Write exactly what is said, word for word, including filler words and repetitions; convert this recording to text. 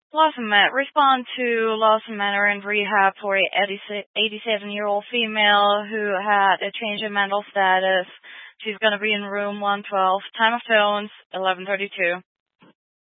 Blossom Met, respond to Lawson Manor and rehab for a eighty-seven-year-old female who had a change in mental status. She's going to be in room one twelve. Time of tones, eleven thirty-two.